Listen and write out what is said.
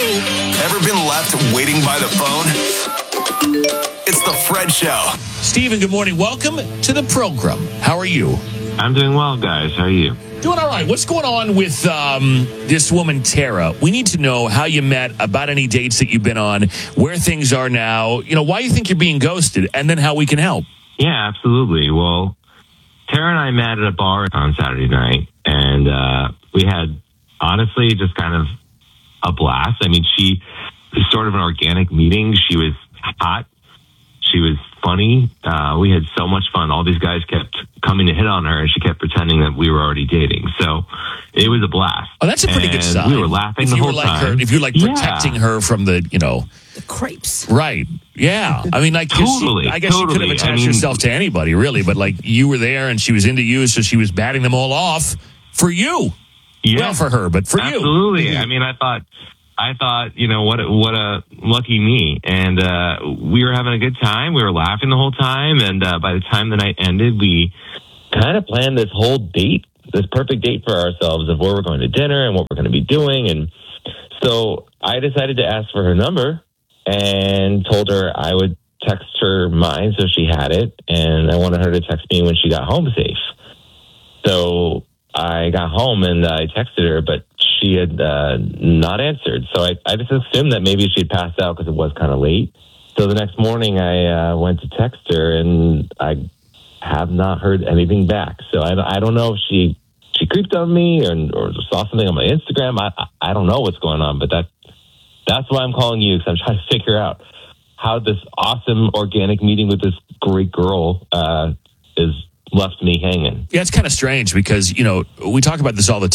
Ever been left waiting by the phone? It's the Fred Show. Stephen, good morning. Welcome to the program. How are you? I'm doing well, guys. How are you? Doing all right. What's going on with this woman, Tara? We need to know how you met, about any dates that you've been on, where things are now, why you think you're being ghosted, and then how we can help. Yeah, absolutely. Well, Tara and I met at a bar on Saturday night, and we had, honestly, just kind of a blast. I mean, she was sort of an organic meeting. She was hot. She was funny. We had so much fun. All these guys kept coming to hit on her, and she kept pretending that we were already dating. So it was a blast. Oh, that's a pretty good sign. We were laughing the whole time. If you're protecting her from the crepes. Right. Yeah. I mean, totally. I guess you could have attached yourself to anybody, really, but you were there and she was into you, so she was batting them all off for you. Yeah. Well, for her, but for you. Absolutely. I mean, I thought, what a lucky me. And we were having a good time. We were laughing the whole time. And by the time the night ended, we kind of planned this whole date, this perfect date for ourselves of where we're going to dinner and what we're going to be doing. And so I decided to ask for her number and told her I would text her mine so she had it. And I wanted her to text me when she got home safe. So I got home and I texted her, but she had not answered. So I just assumed that maybe she'd passed out because it was kind of late. So the next morning I went to text her and I have not heard anything back. So I don't know if she creeped on me or saw something on my Instagram. I don't know what's going on, but that's why I'm calling you, because I'm trying to figure out how this awesome organic meeting with this great girl is left me hanging. Yeah, it's kind of strange because, we talk about this all the